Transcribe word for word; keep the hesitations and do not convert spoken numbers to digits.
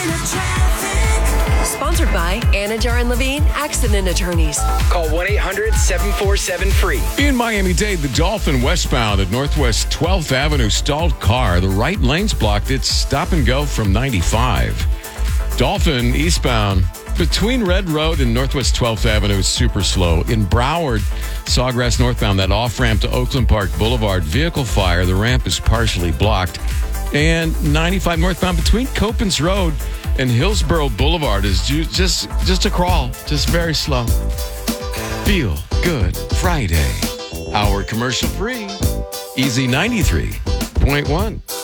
Sponsored by Anajar and Levine Accident Attorneys. Call one eight hundred seven four seven free. In Miami-Dade, the Dolphin westbound at Northwest twelfth Avenue stalled car. The right lane's blocked. It's stop and go from ninety-five. Dolphin eastbound between Red Road and Northwest twelfth Avenue is super slow. In Broward, Sawgrass northbound, that off-ramp to Oakland Park Boulevard, vehicle fire. The ramp is partially blocked. And ninety-five northbound between Copans Road and Hillsborough Boulevard is ju- just just a crawl, just very slow. Feel good Friday. Our commercial free. Easy ninety-three point one.